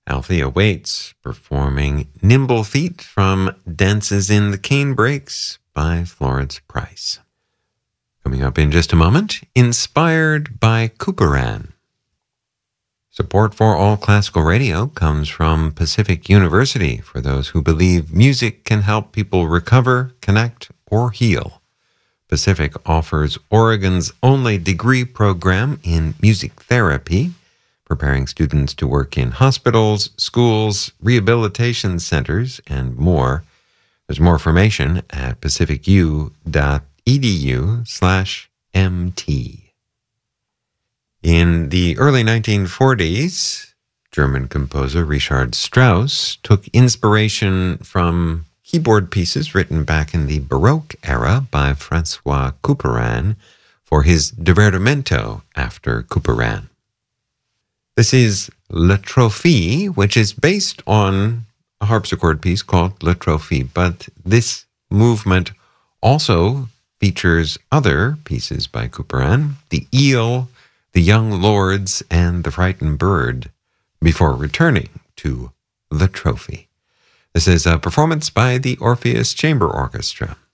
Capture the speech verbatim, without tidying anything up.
Althea Waits performing Nimble Feet from Dances in the Cane Breaks by Florence Price. Coming up in just a moment, Inspired by Couperin. Support for All Classical Radio comes from Pacific University for those who believe music can help people recover, connect, or heal. Pacific offers Oregon's only degree program in music therapy, preparing students to work in hospitals, schools, rehabilitation centers, and more. There's more information at pacificu.edu slash MT. In the early nineteen forties, German composer Richard Strauss took inspiration from keyboard pieces written back in the Baroque era by François Couperin for his Divertimento after Couperin. This is La Trophée, which is based on a harpsichord piece called La Trophée, but this movement also features other pieces by Couperin, The Eel, The Young Lords, and The Frightened Bird, before returning to La Trophée. This is a performance by the Orpheus Chamber Orchestra.